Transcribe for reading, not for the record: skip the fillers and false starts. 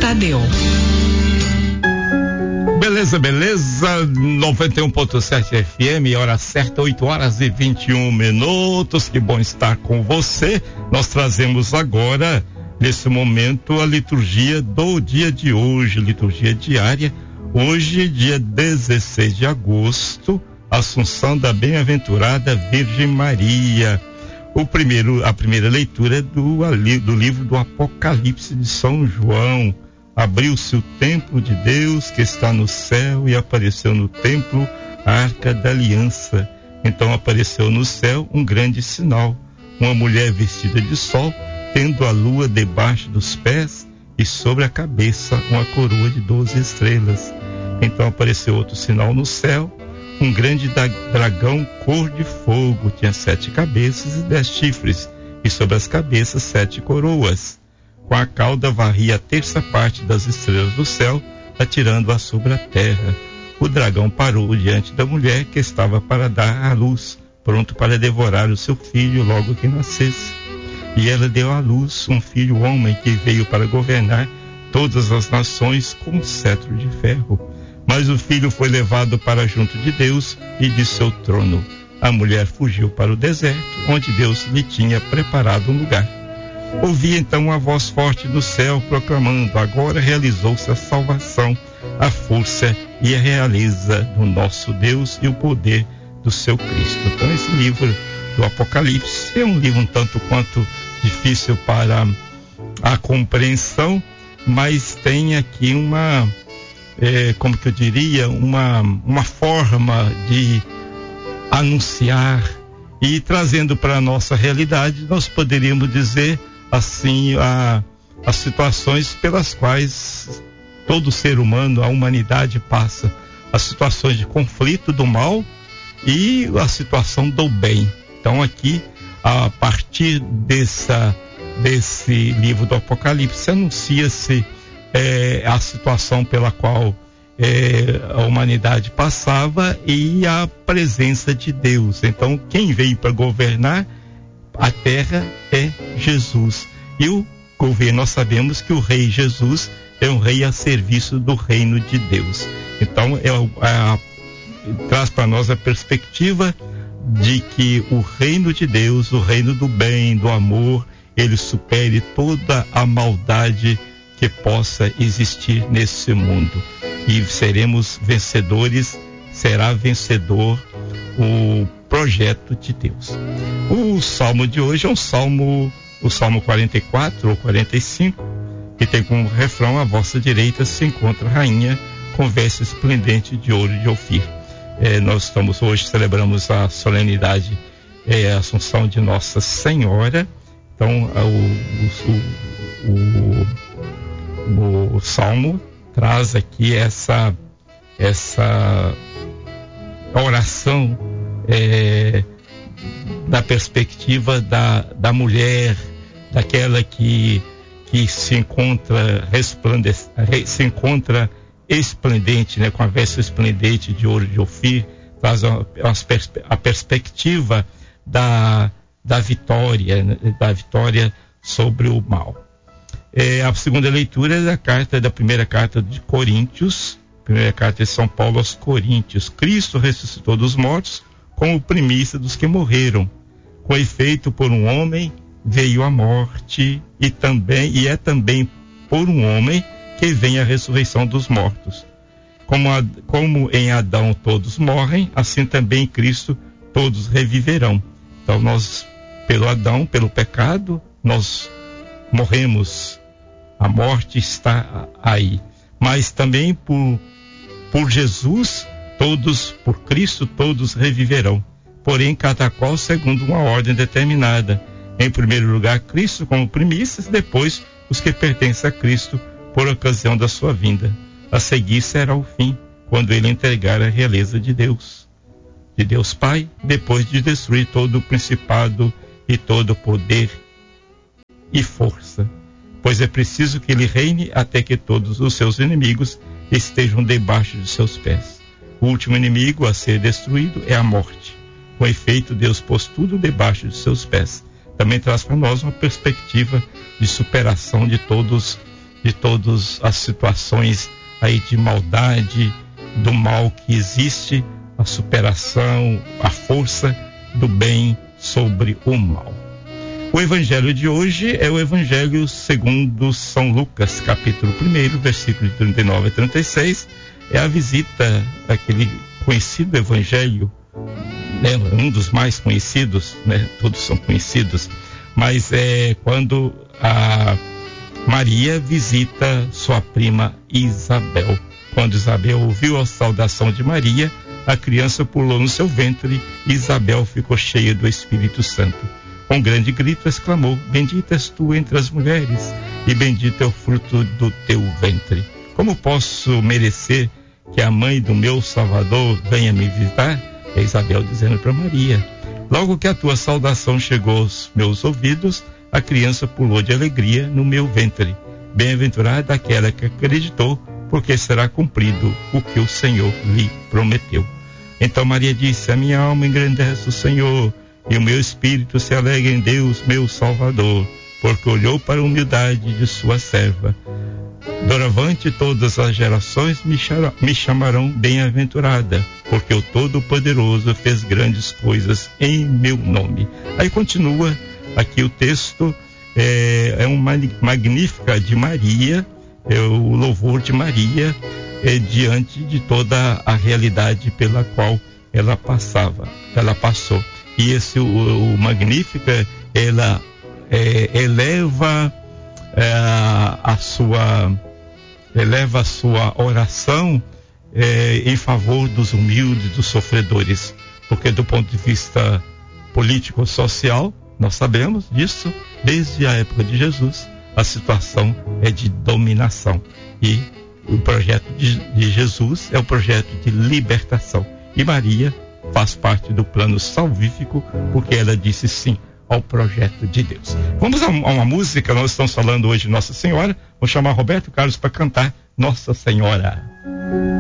Tadeu. Beleza, 91.7 FM, hora certa, 8h21. Que bom estar com você. Nós trazemos agora, nesse momento, a liturgia do dia de hoje, liturgia diária. Hoje, dia 16 de agosto, Assunção da Bem-aventurada Virgem Maria. A primeira leitura é do livro do Apocalipse de São João. Abriu-se o templo de Deus que está no céu e apareceu no templo a Arca da Aliança. Então apareceu no céu um grande sinal, uma mulher vestida de sol, tendo a lua debaixo dos pés e sobre a cabeça uma coroa de 12 estrelas. Então apareceu outro sinal no céu, um grande dragão cor de fogo, tinha 7 cabeças e 10 chifres, e sobre as cabeças 7 coroas. Com a cauda varria a terça parte das estrelas do céu, atirando-as sobre a terra. O dragão parou diante da mulher que estava para dar à luz, pronto para devorar o seu filho logo que nascesse. E ela deu à luz um filho homem que veio para governar todas as nações com um cetro de ferro. Mas o filho foi levado para junto de Deus e de seu trono. A mulher fugiu para o deserto, onde Deus lhe tinha preparado um lugar. Ouvi então uma voz forte do céu proclamando: agora realizou-se a salvação, a força e a realeza do nosso Deus e o poder do seu Cristo. Então esse livro do Apocalipse é um livro um tanto quanto difícil para a compreensão, mas tem aqui uma forma de anunciar e trazendo para a nossa realidade, nós poderíamos dizer assim, as situações pelas quais todo ser humano, a humanidade passa, as situações de conflito do mal e a situação do bem. Então aqui, a partir desse livro do Apocalipse, anuncia-se a situação pela qual a humanidade passava e a presença de Deus. Então quem veio para governar a terra é Jesus. E o governo, nós sabemos que o rei Jesus é um rei a serviço do reino de Deus. Então traz para nós a perspectiva de que o reino de Deus, o reino do bem, do amor, ele supere toda a maldade que possa existir nesse mundo. E seremos vencedores, será vencedor o projeto de Deus. O salmo de hoje é o salmo 44 ou 45, que tem como refrão: à vossa direita se encontra a rainha com veste esplendente de ouro de Ofir. Nós hoje celebramos a solenidade, a Assunção de Nossa Senhora. Então o salmo traz aqui essa oração da perspectiva da mulher, daquela que se encontra esplendente, né, com a veste esplendente de ouro de Ofir, traz a perspectiva da vitória, né, da vitória sobre o mal. A segunda leitura é da primeira carta de Coríntios, primeira carta de São Paulo aos Coríntios. Cristo ressuscitou dos mortos como primícia dos que morreram. Com efeito, por um homem veio a morte, e é também por um homem que vem a ressurreição dos mortos. Como em Adão todos morrem, assim também em Cristo todos reviverão. Então nós, pelo Adão, pelo pecado, nós morremos. A morte está aí. Mas também por Jesus, por Cristo, todos reviverão. Porém, cada qual segundo uma ordem determinada. Em primeiro lugar, Cristo como primícias, depois os que pertencem a Cristo por ocasião da sua vinda. A seguir será o fim, quando ele entregar a realeza de Deus Pai, depois de destruir todo o principado e todo o poder e força. Pois é preciso que ele reine até que todos os seus inimigos estejam debaixo de seus pés. O último inimigo a ser destruído é a morte. Com efeito, Deus pôs tudo debaixo de seus pés. Também traz para nós uma perspectiva de superação de todos de todas as situações aí de maldade, do mal que existe, a superação, a força do bem sobre o mal. O evangelho de hoje é o evangelho segundo São Lucas, capítulo 1, versículo de 39 a 36. É a visita daquele conhecido evangelho, né, um dos mais conhecidos, né, todos são conhecidos, mas é quando a Maria visita sua prima Isabel. Quando Isabel ouviu a saudação de Maria, a criança pulou no seu ventre e Isabel ficou cheia do Espírito Santo. Com grande grito exclamou: bendita és tu entre as mulheres e bendito é o fruto do teu ventre. Como posso merecer que a mãe do meu Salvador venha me visitar? É Isabel dizendo para Maria. Logo que a tua saudação chegou aos meus ouvidos, a criança pulou de alegria no meu ventre. Bem-aventurada aquela que acreditou, porque será cumprido o que o Senhor lhe prometeu. Então Maria disse: a minha alma engrandece o Senhor, e o meu espírito se alegra em Deus, meu Salvador, porque olhou para a humildade de sua serva. Doravante todas as gerações me chamarão bem-aventurada, porque o Todo-Poderoso fez grandes coisas em meu nome. Aí continua aqui o texto, é uma magnífica de Maria, é o louvor de Maria diante de toda a realidade pela qual ela passou. E esse o Magnífica, ela eleva a sua oração em favor dos humildes, dos sofredores, porque do ponto de vista político-social, nós sabemos disso, desde a época de Jesus, a situação é de dominação, e o projeto de Jesus é o projeto de libertação, e Maria faz parte do plano salvífico, porque ela disse sim ao projeto de Deus. Vamos a uma música. Nós estamos falando hoje de Nossa Senhora. Vou chamar Roberto Carlos para cantar Nossa Senhora.